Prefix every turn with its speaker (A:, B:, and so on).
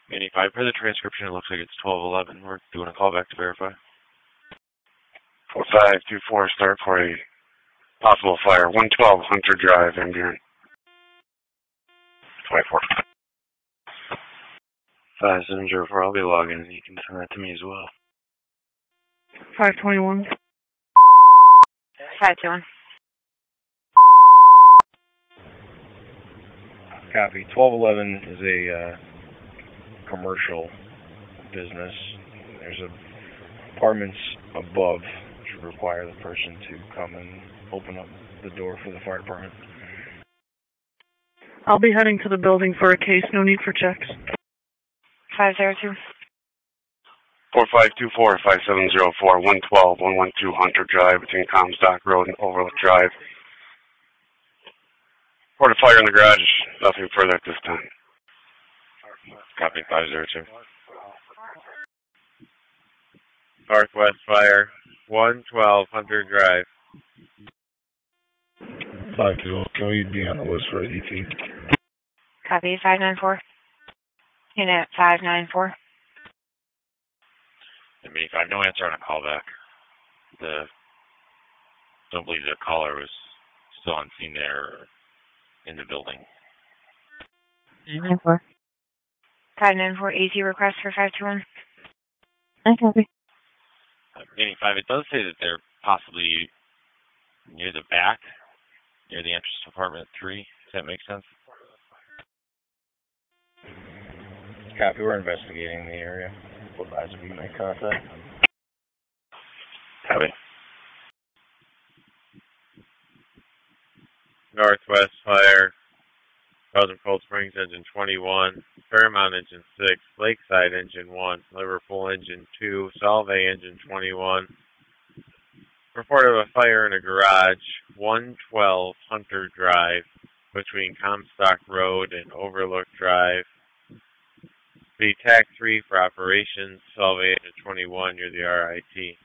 A: 85, per the transcription, it looks like it's 1211. We're doing a call back to verify.
B: 4524, start for a possible fire. 112 Hunter Drive, Van Buren. 24.
A: 5704, I'll be logging, and you can send that to me as well.
C: 521.
D: 521.
E: Copy. 1211 is a commercial business. There's apartments above which require the person to come and open up the door for the fire department.
C: I'll be heading to the building for a case. No need for checks.
D: 502.
B: 4524, 5704, 112, 112 Hunter Drive between Comstock Road and Overlook Drive. Report a fire in the garage. Nothing further at this time.
A: Copy, 502. Northwest fire, 112 Hunter Drive.
F: 520, can we be on the list for ADT?
D: Copy, 594. Unit 594.
A: 85, no answer on a callback. Don't believe the caller was still on scene there or in the building.
D: 594. 594, AZ request for 521.
C: I copy.
A: 85, it does say that they're possibly near the back, near the entrance to apartment 3. Does that make sense?
E: Copy, we're investigating the area. We'll advise if you make contact.
A: Copy. Northwest fire, Belgium Cold Springs engine 21, Fairmount engine 6, Lakeside engine 1, Liverpool engine 2, Solvay engine 21. Report of a fire in a garage, 112 Hunter Drive, between Comstock Road and Overlook Drive. Be TAC 3 for operations, Solvay engine 21 near the RIT.